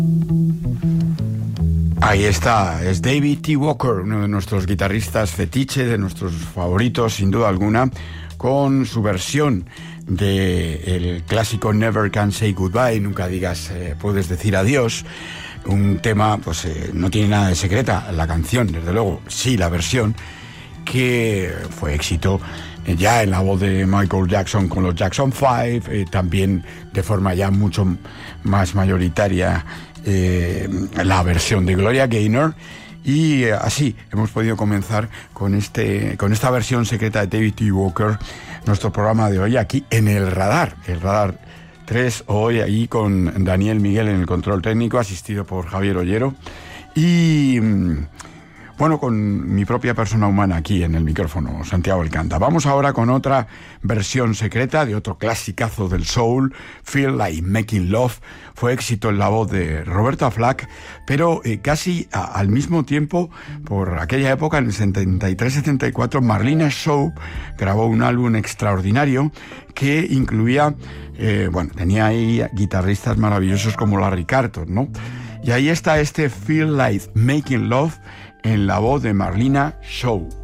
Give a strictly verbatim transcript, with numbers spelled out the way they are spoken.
Ahí está, es David T. Walker, uno de nuestros guitarristas fetiche, de nuestros favoritos sin duda alguna, con su versión del clásico Never Can Say Goodbye, nunca digas, eh, puedes decir adiós. Un tema, pues eh, no tiene nada de secreta la canción, desde luego, sí la versión, que fue éxito eh, ya en la voz de Michael Jackson con los Jackson Five, eh, también de forma ya mucho más mayoritaria eh, la versión de Gloria Gaynor. Y eh, así hemos podido comenzar con este con esta versión secreta de David T. Walker, nuestro programa de hoy aquí en el Radar, el Radar tres, hoy ahí con Daniel Miguel en el control técnico, asistido por Javier Ollero, y bueno, con mi propia persona humana aquí en el micrófono, Santiago Alcanta. Vamos ahora con otra versión secreta de otro clasicazo del soul, Feel Like Making Love. Fue éxito en la voz de Roberta Flack, pero eh, casi a, al mismo tiempo, por aquella época, en el setenta y tres setenta y cuatro, Marlena Shaw grabó un álbum extraordinario que incluía, eh, bueno, tenía ahí guitarristas maravillosos como Larry Carlton, ¿no? Y ahí está este Feel Like Making Love en la voz de Marlena Shaw.